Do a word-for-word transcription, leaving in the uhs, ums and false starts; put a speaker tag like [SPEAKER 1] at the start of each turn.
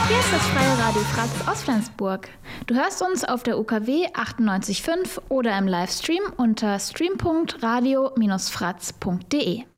[SPEAKER 1] Hier ist das Freie Radio Fratz aus Flensburg. Du hörst uns auf der U K W achtundneunzig Komma fünf oder im Livestream unter stream punkt radio Bindestrich fratz punkt de.